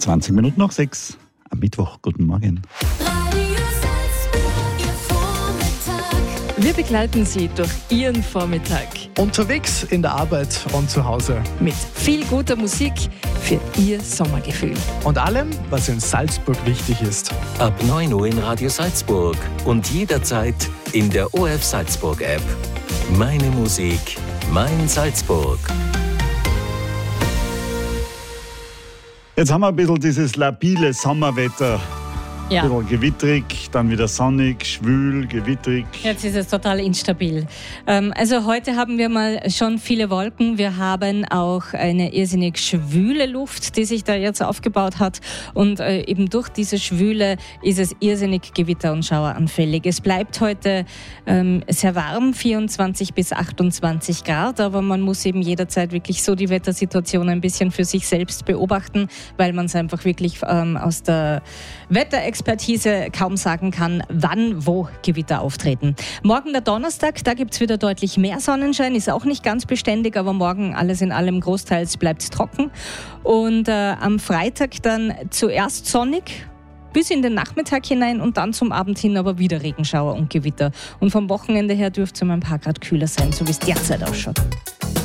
20 Minuten nach 6 am Mittwoch. Guten Morgen. Wir begleiten Sie durch Ihren Vormittag Unterwegs, in der Arbeit und zu Hause. mit viel guter Musik für Ihr Sommergefühl. Und allem, was in Salzburg wichtig ist. Ab 9 Uhr in Radio Salzburg und jederzeit in der ORF Salzburg App. Meine Musik, mein Salzburg. Jetzt haben wir ein bisschen dieses labile Sommerwetter. Ja, Ein bisschen gewitterig, dann wieder sonnig, schwül, gewitterig. jetzt ist es total instabil. Also heute haben wir mal schon viele Wolken. Wir haben auch eine irrsinnig schwüle Luft, die sich da jetzt aufgebaut hat. Und eben durch diese Schwüle ist es irrsinnig gewitter- und schaueranfällig. Es bleibt heute sehr warm, 24 bis 28 Grad. Aber man muss eben jederzeit wirklich so die Wettersituation ein bisschen für sich selbst beobachten, weil man es einfach wirklich aus der Wetterexpertise kaum sagen kann, wann, wo Gewitter auftreten. Morgen der Donnerstag, da gibt's wieder deutlich mehr Sonnenschein, ist auch nicht ganz beständig, aber morgen alles in allem großteils bleibt's trocken. Und am Freitag dann zuerst sonnig, bis in den Nachmittag hinein und dann zum Abend hin aber wieder Regenschauer und Gewitter. Und vom Wochenende her dürfte es um ein paar Grad kühler sein, so wie es derzeit ausschaut.